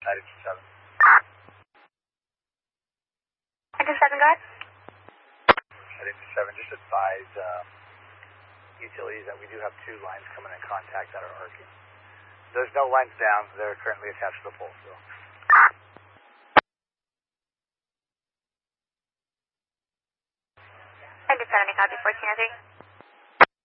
97. 97, go ahead. 97, just advise utilities that we do have two lines coming in contact that are arcing. There's no lines down. They're currently attached to the pole still. 97, copy 1403.